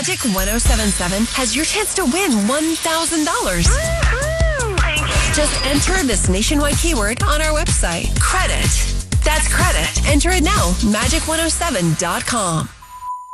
Magic 1077 has your chance to win $1,000. Thank you. Just enter this nationwide keyword on our website. Credit. That's credit. Enter it now. Magic107.com.